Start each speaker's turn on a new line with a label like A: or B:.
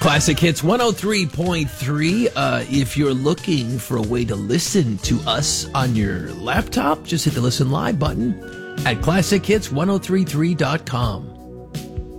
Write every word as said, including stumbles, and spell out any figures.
A: Classic Hits one oh three point three. Uh, if you're looking for a way to listen to us on your laptop, just hit the Listen Live button at classic hits ten thirty-three dot com.